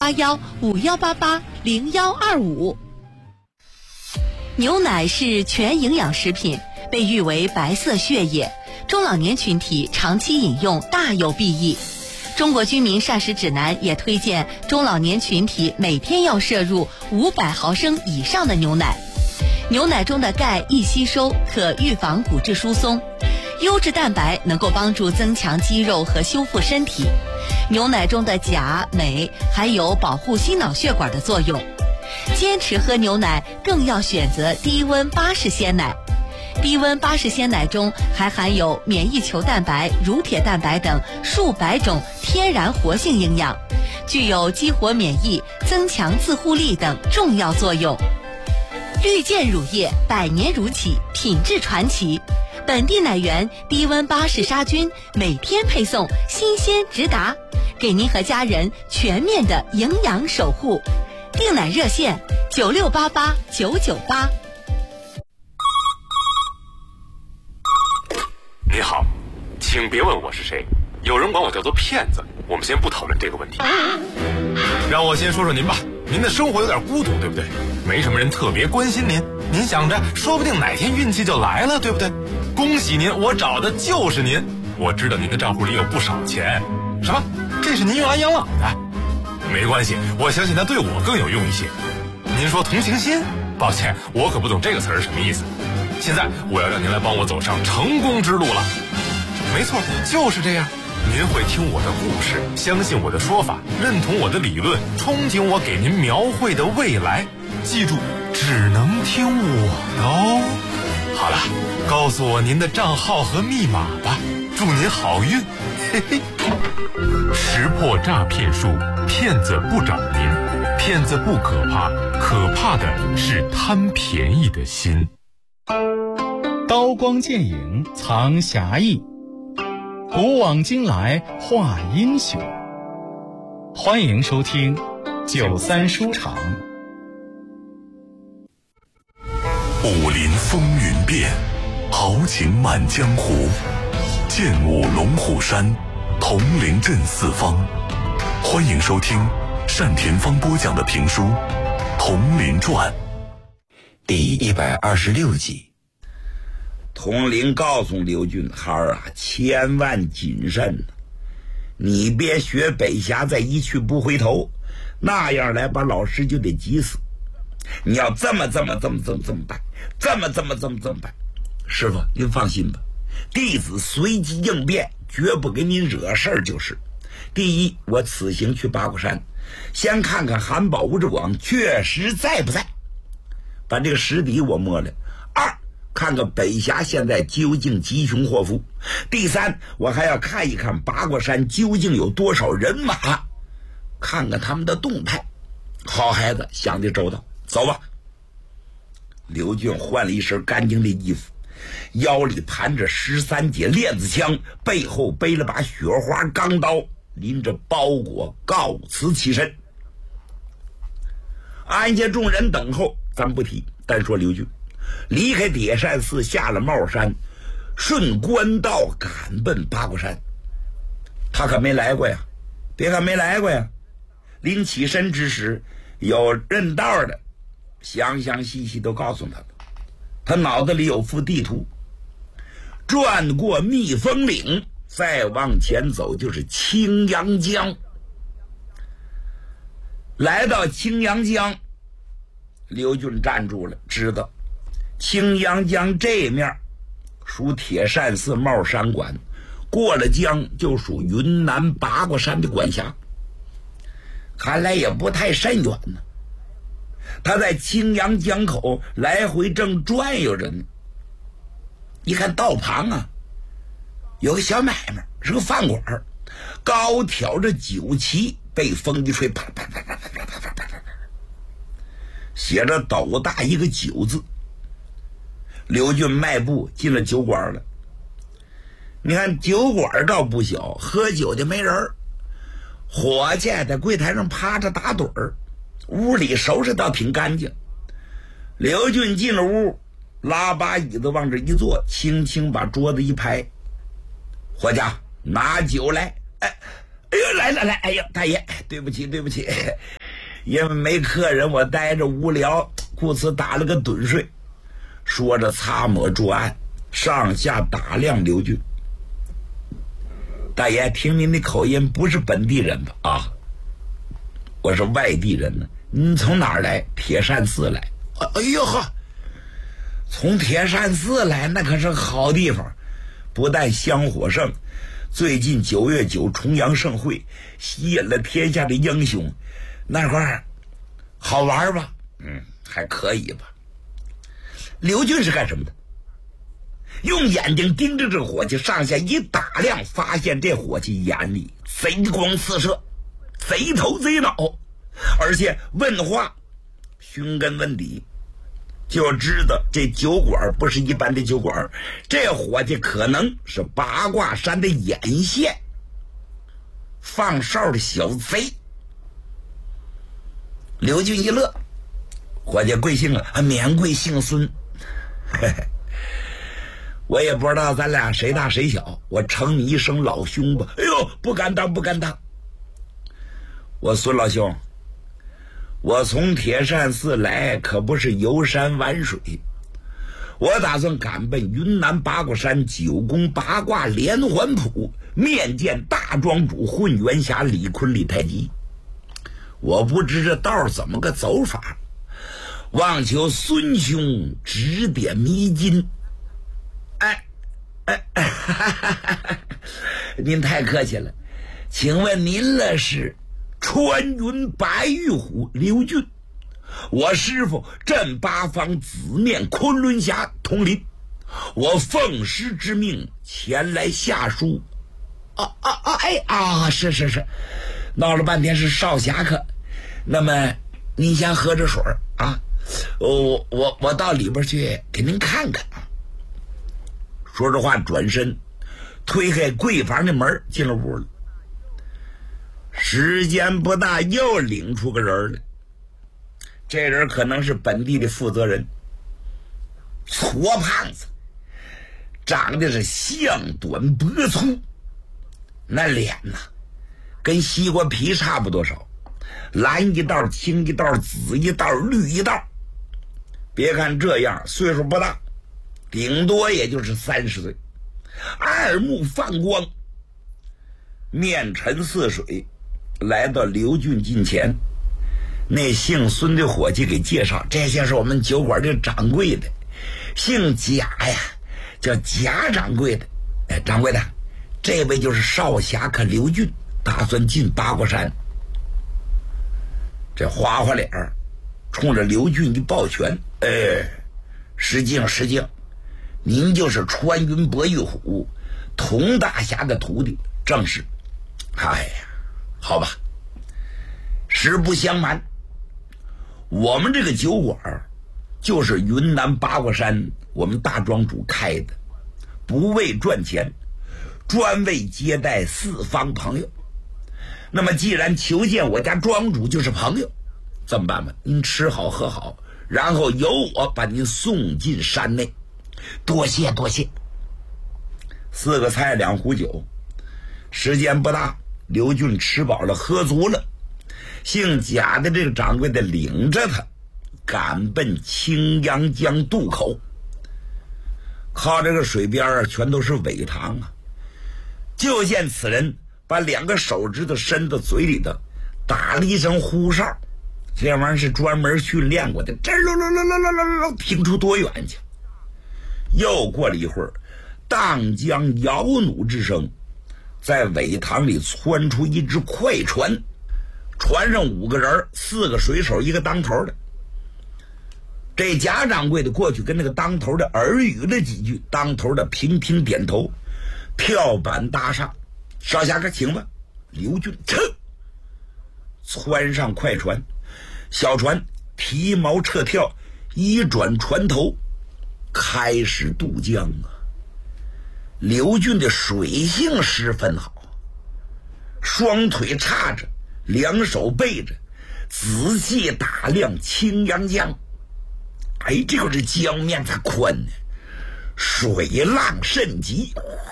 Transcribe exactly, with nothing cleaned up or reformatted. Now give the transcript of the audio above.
八幺五幺八八零幺二五。牛奶是全营养食品，被誉为白色血液，中老年群体长期饮用大有裨益。中国居民膳食指南也推荐中老年群体每天要摄入五百毫升以上的牛奶。牛奶中的钙易吸收，可预防骨质疏松；优质蛋白能够帮助增强肌肉和修复身体。牛奶中的钾、镁还有保护心脑血管的作用。坚持喝牛奶更要选择低温巴氏鲜奶。低温巴氏鲜奶中还含有免疫球蛋白、乳铁蛋白等数百种天然活性营养，具有激活免疫、增强自护力等重要作用。绿箭乳业百年乳企，品质传奇，本地奶源低温巴氏杀菌，每天配送，新鲜直达，给您和家人全面的营养守护。订奶热线九六八八九九八。 你好，请别问我是谁，有人管我叫做骗子，我们先不讨论这个问题。让我先说说您吧，您的生活有点孤独，对不对？没什么人特别关心您，您想着说不定哪天运气就来了，对不对？恭喜您，我找的就是您。我知道您的账户里有不少钱。什么？这是您用来养老的？没关系，我相信它对我更有用一些。您说同情心？抱歉，我可不懂这个词儿什么意思。现在我要让您来帮我走上成功之路了。没错，就是这样。您会听我的故事，相信我的说法，认同我的理论，憧憬我给您描绘的未来。记住，只能听我的哦。好了，告诉我您的账号和密码吧，祝您好运。嘿嘿。识破诈骗术，骗子不找您，骗子不可怕，可怕的是贪便宜的心。 刀光剑影藏侠义，古往今来画英雄。欢迎收听九三书场。 武林风云变，豪情满江湖，剑舞龙虎山，铜陵镇四方。欢迎收听单田芳播讲的评书《铜陵传》 第一百二十六集。统领告诉刘俊孩儿啊，千万谨慎，你别学北侠再一去不回头，那样来把老师就得急死。你要这么这么这么这么这么办，这么这么这么这么办。师傅您放心吧，弟子随机应变，绝不给您惹事儿就是。第一，我此行去八卦山，先看看韩宝吴志广确实在不在，把这个实底我摸了。二，看看北峡现在究竟吉凶祸福。第三，我还要看一看八卦山究竟有多少人马，看看他们的动态。好孩子，想得周到，走吧。刘俊换了一身干净的衣服，腰里盘着十三节链子枪，背后背了把雪花钢刀，拎着包裹告辞起身。安下众人等候咱不提，单说刘俊离开叠山寺，下了帽山，顺官道赶奔八卦山。他可没来过呀，别看没来过呀，临起身之时，有认道的详详细细都告诉他了。他脑子里有幅地图，转过蜜蜂岭，再往前走就是青阳江。来到青阳江，刘俊站住了，知道青阳江这面属铁扇寺帽山管，过了江就属云南八卦山的管辖，看来也不太甚远呢。他在青阳江口来回正转悠着呢，一看道旁啊有个小买卖，是个饭馆，高挑着酒旗，被风一吹，啪啪啪啪啪啪啪啪啪，写着斗大一个酒字。刘俊迈步进了酒馆了。你看酒馆倒不小，喝酒的没人，伙计在柜台上趴着打盹儿，屋里收拾倒挺干净。刘俊进了屋，拉把椅子往这一坐，轻轻把桌子一拍，伙计拿酒来。哎哎呦，来来来，哎呦大爷，对不起对不起， 因为没客人，我待着无聊，故此打了个盹睡。说着擦抹桌案，上下打量刘俊。大爷，听您的口音不是本地人吧？啊，我是外地人呢。您从哪儿来？铁扇寺来。哎呦呵，从铁扇寺来，那可是好地方，不但香火盛，最近九月九重阳盛会吸引了天下的英雄，那块儿好玩吧？嗯，还可以吧。刘俊是干什么的？用眼睛盯着这伙计，上下一打量，发现这伙计眼里贼光四射，贼头贼脑，而且问话寻根问底，就知道这酒馆不是一般的酒馆，这伙计可能是八卦山的眼线放哨的小贼。刘俊一乐，伙计贵姓啊？免贵姓孙。嘿嘿，我也不知道咱俩谁大谁小，我称你一声老兄吧。哎呦，不敢当不敢当。我孙老兄，我从铁扇寺来可不是游山玩水，我打算赶奔云南八卦山九宫八卦连环谱，面见大庄主混元侠李坤李太极。我不知这道怎么个走法，望求孙兄指点迷津。哎哎哎哈哈哈，您太客气了，请问您那是穿云白玉虎刘俊，我师傅镇八方紫面昆仑侠佟林，我奉师之命前来下书。啊啊啊！哎啊，是是是，闹了半天是少侠客。那么您先喝着水啊，我我我到里边去给您看看啊。说着话，转身推开柜房的门进了屋了。时间不大，又领出个人来。这人可能是本地的负责人，矬胖子，长得是象短脖粗，那脸呐跟西瓜皮差不多少，蓝一道青一道紫一道绿一道。别看这样岁数不大，顶多也就是三十岁，二目放光，面沉似水，来到刘俊近前。那姓孙的伙计给介绍，这些是我们酒馆的掌柜的，姓贾呀，叫贾掌柜的。哎，掌柜的，这位就是少侠客刘俊，打算进八卦山。这花花脸冲着刘俊一抱拳，哎，失敬失敬，您就是穿云白玉虎佟大侠的徒弟，正是。哎呀，好吧，实不相瞒，我们这个酒馆就是云南八卦山我们大庄主开的，不为赚钱，专为接待四方朋友。那么既然求见我家庄主就是朋友，这么办吧，您吃好喝好，然后由我把您送进山内。多谢多谢。四个菜两壶酒，时间不大，刘俊吃饱了喝足了，姓贾的这个掌柜的领着他赶奔青阳江渡口。靠这个水边全都是苇塘啊，就见此人把两个手指头伸到嘴里头，打了一声呼哨，这玩意儿是专门训练过的，这噜噜噜噜噜噜听出多远去。又过了一会儿，荡江摇弩之声，在苇塘里窜出一只快船，船上五个人，四个水手，一个当头的。这贾掌柜的过去跟那个当头的耳语了几句，当头的频频点头，跳板搭上，少侠客请吧。刘俊噌窜上快船，小船提锚撤跳，一转船头，开始渡江啊。刘俊的水性十分好，双腿叉着，两手背着，仔细打量青阳江。哎，这个这江面才宽呢，水浪甚急，